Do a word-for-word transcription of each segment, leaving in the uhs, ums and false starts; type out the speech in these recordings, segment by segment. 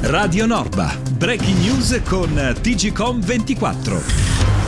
Radio Norba. Breaking news con T G Com ventiquattro.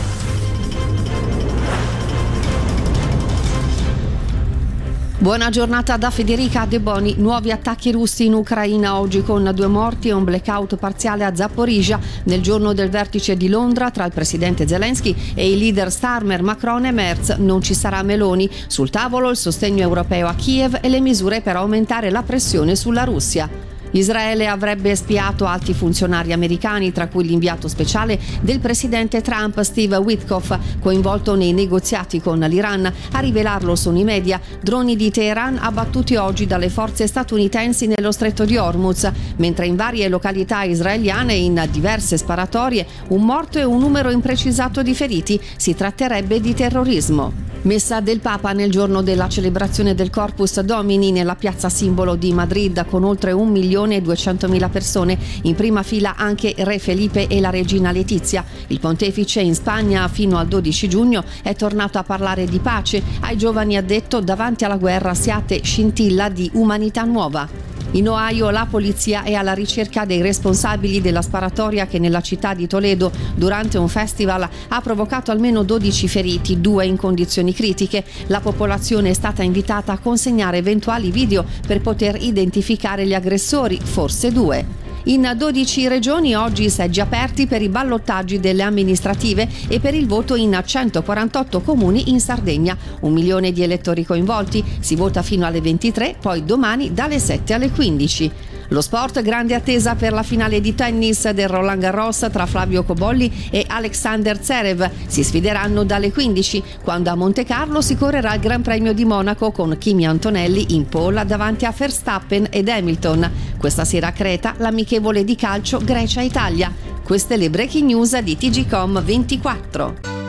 Buona giornata da Federica De Boni. Nuovi attacchi russi in Ucraina oggi con due morti e un blackout parziale a Zaporizhzhia nel giorno del vertice di Londra tra il presidente Zelensky e i leader Starmer, Macron e Merz. Non ci sarà Meloni. Sul tavolo il sostegno europeo a Kiev e le misure per aumentare la pressione sulla Russia. Israele avrebbe spiato alti funzionari americani, tra cui l'inviato speciale del presidente Trump Steve Witkoff, coinvolto nei negoziati con l'Iran. A rivelarlo sono i media. Droni di Teheran abbattuti oggi dalle forze statunitensi nello stretto di Hormuz, mentre in varie località israeliane, in diverse sparatorie, un morto e un numero imprecisato di feriti. Si tratterebbe di terrorismo. Messa del Papa nel giorno della celebrazione del Corpus Domini nella piazza simbolo di Madrid con oltre un milione e duecentomila persone, in prima fila anche Re Felipe e la regina Letizia. Il pontefice in Spagna fino al dodici giugno è tornato a parlare di pace. Ai giovani ha detto: davanti alla guerra siate scintilla di umanità nuova. In Ohio la polizia è alla ricerca dei responsabili della sparatoria che nella città di Toledo durante un festival ha provocato almeno dodici feriti, due in condizioni critiche. La popolazione è stata invitata a consegnare eventuali video per poter identificare gli aggressori, forse due. In dodici regioni oggi i seggi aperti per i ballottaggi delle amministrative e per il voto in centoquarantotto comuni in Sardegna. Un milione di elettori coinvolti, si vota fino alle ventitré, poi domani dalle sette alle quindici. Lo sport, grande attesa per la finale di tennis del Roland Garros tra Flavio Cobolli e Alexander Zverev. Si sfideranno dalle quindici, quando a Montecarlo si correrà il Gran Premio di Monaco con Kimi Antonelli in pole davanti a Verstappen ed Hamilton. Questa sera a Creta l'amichevole di calcio Grecia-Italia. Queste le breaking news di T G Com ventiquattro.